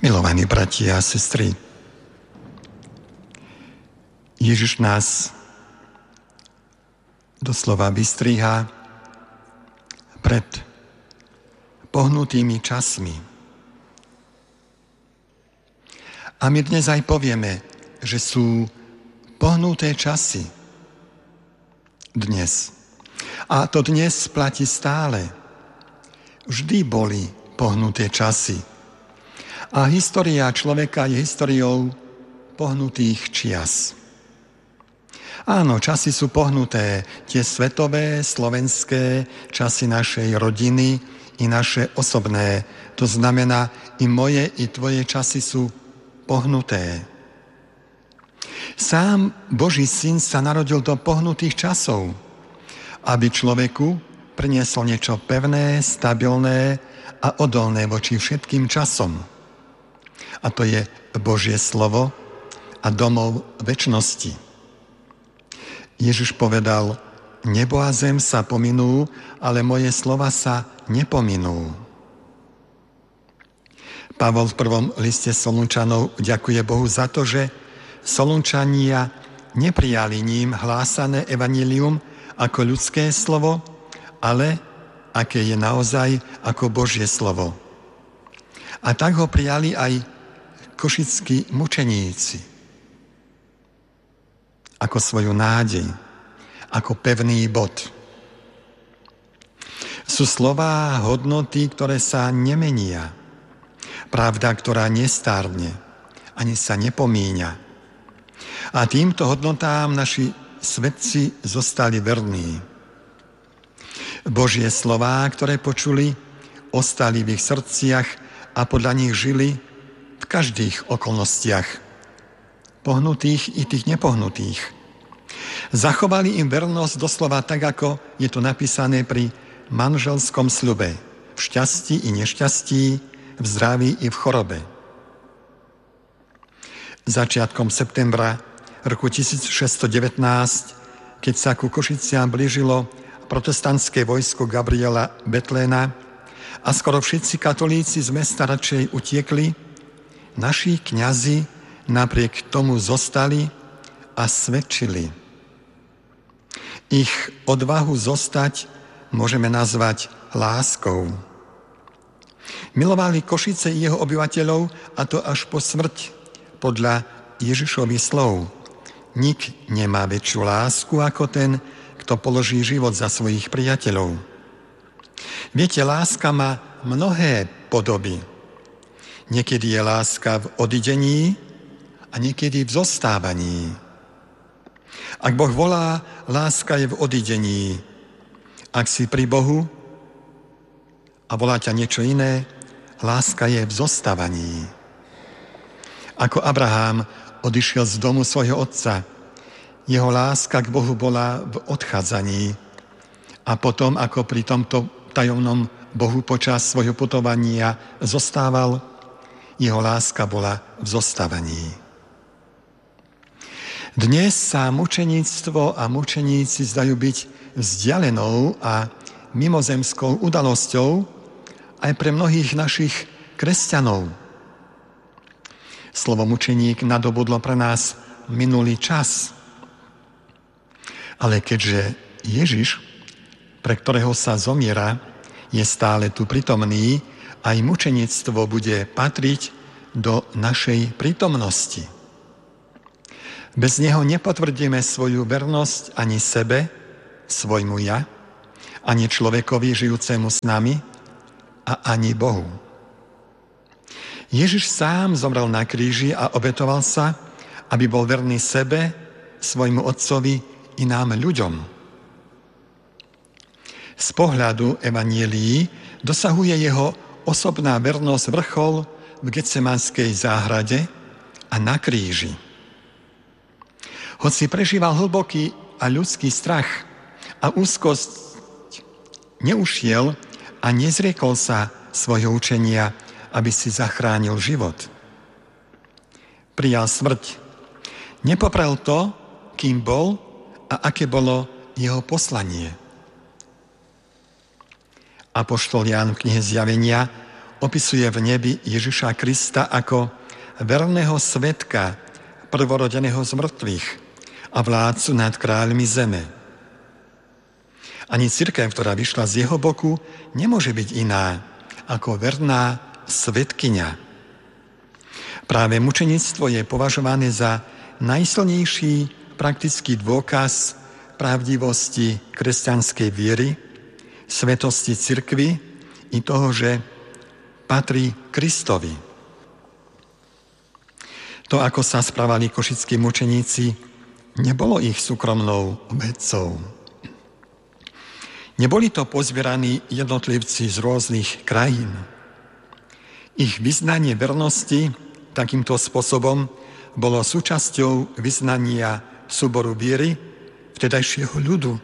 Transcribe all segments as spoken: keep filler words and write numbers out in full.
Milovaní bratia a sestry, Ježiš nás doslova vystriha pred pohnutými časmi. A my dnes aj povieme, že sú pohnuté časy dnes. A to dnes platí stále. Vždy boli pohnuté časy. A história človeka je históriou pohnutých čias. Áno, časy sú pohnuté, tie svetové, slovenské, časy našej rodiny i naše osobné. To znamená, i moje, i tvoje časy sú pohnuté. Sám Boží syn sa narodil do pohnutých časov, aby človeku priniesol niečo pevné, stabilné a odolné voči všetkým časom. A to je Božie slovo a domov večnosti. Ježiš povedal, nebo a zem sa pominú, ale moje slova sa nepominú. Pavol v prvom liste Solunčanov ďakuje Bohu za to, že Solunčania neprijali ním hlásané evanjelium ako ľudské slovo, ale aké je naozaj ako Božie slovo. A tak ho prijali aj košickí mučeníci ako svoju nádej, ako pevný bod. Sú slová hodnoty, ktoré sa nemenia. Pravda, ktorá nestárne, ani sa nepomíňa. A týmto hodnotám naši svedci zostali verní. Božie slová, ktoré počuli, ostali v ich srdciach a podľa nich žili v každých okolnostiach, pohnutých i tých nepohnutých. Zachovali im vernosť doslova tak, ako je to napísané pri manželskom sľube, v šťastí i nešťastí, v zdraví i v chorobe. Začiatkom septembra roku tisícšesťstodevätnásť, keď sa ku Košiciam blížilo protestantské vojsko Gabriela Betléna a skoro všetci katolíci z mesta radšej utiekli, naši kňazi napriek tomu zostali a svedčili. Ich odvahu zostať môžeme nazvať láskou. Milovali Košice i jeho obyvateľov, a to až po smrť, podľa Ježišových slov. Nik nemá väčšiu lásku ako ten, kto položí život za svojich priateľov. Viete, láska má mnohé podoby. Niekedy je láska v odidení a niekedy v zostávaní. Ak Boh volá, láska je v odidení. Ak si pri Bohu a volá ťa niečo iné, láska je v zostávaní. Ako Abraham odišiel z domu svojho otca, jeho láska k Bohu bola v odchádzaní. A potom, ako pri tomto tajomnom Bohu počas svojho putovania zostával, jeho láska bola v zostávaní. Dnes sa mučeníctvo a mučeníci zdajú byť vzdialenou a mimozemskou udalosťou aj pre mnohých našich kresťanov. Slovo mučeník nadobudlo pre nás minulý čas. Ale keďže Ježiš, pre ktorého sa zomiera, je stále tu prítomný, aj mučeníctvo bude patriť do našej prítomnosti. Bez neho nepotvrdíme svoju vernosť ani sebe, svojmu ja, ani človekovi žijúcemu s nami a ani Bohu. Ježiš sám zomrel na kríži a obetoval sa, aby bol verný sebe, svojmu Otcovi i nám ľuďom. Z pohľadu evanjelií dosahuje jeho osobná vernosť vrchol v Getsemanskej záhrade a na kríži. Hoci prežíval hlboký a ľudský strach a úzkosť, neušiel a nezriekol sa svojho učenia, aby si zachránil život. Prijal smrť. Nepoprel to, kým bol a aké bolo jeho poslanie. Apoštol Ján v knihe Zjavenia opisuje v nebi Ježiša Krista ako verného svedka, prvorodeného z mŕtvych a vládcu nad kráľmi zeme. Ani cirkev, ktorá vyšla z jeho boku, nemôže byť iná ako verná svedkyňa. Práve mučenictvo je považované za najsilnejší praktický dôkaz pravdivosti kresťanskej viery, svetosti cirkvi i toho, že patrí Kristovi. To, ako sa správali košickí mučeníci, nebolo ich súkromnou vecou. Neboli to pozbieraní jednotlivci z rôznych krajín. Ich vyznanie vernosti takýmto spôsobom bolo súčasťou vyznania súboru viery vtedajšieho ľudu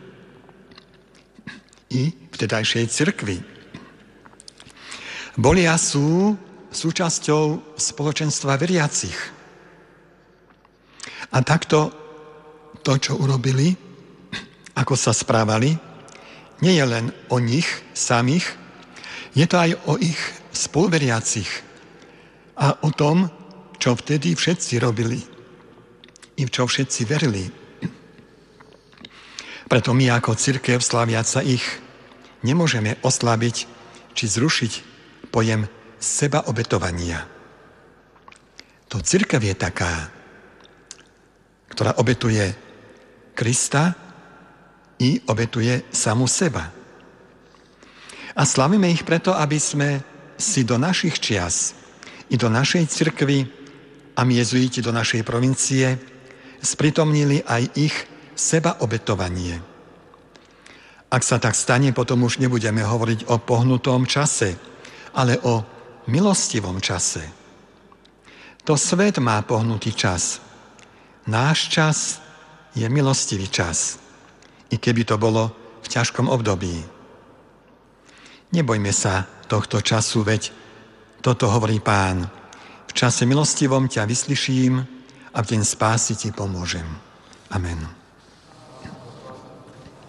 i vtedajšej cirkvi. Boli a sú súčasťou spoločenstva veriacich. A takto to, čo urobili, ako sa správali, nie je len o nich samých, je to aj o ich spoluveriacich a o tom, čo vtedy všetci robili i v čo všetci verili. Preto my ako cirkev sláviaca ich nemôžeme oslabiť či zrušiť pojem sebaobetovania. To cirkev je taká, ktorá obetuje Krista i obetuje samu seba. A slavíme ich preto, aby sme si do našich čias i do našej cirkvi a my jezuiti do našej provincie spritomnili aj ich sebaobetovanie. Ak sa tak stane, potom už nebudeme hovoriť o pohnutom čase, ale o milostivom čase. To svet má pohnutý čas. Náš čas je milostivý čas, i keby to bolo v ťažkom období. Nebojme sa tohto času, veď toto hovorí Pán. V čase milostivom ťa vyslyším a v deň spásy ti pomôžem. Amen.